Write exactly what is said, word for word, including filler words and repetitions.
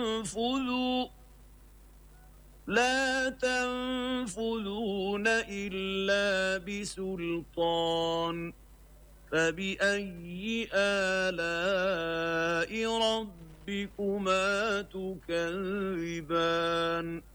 تنفذوا لا تنفذون إلا بسلطان فبأي آلاء ربكما تكذبان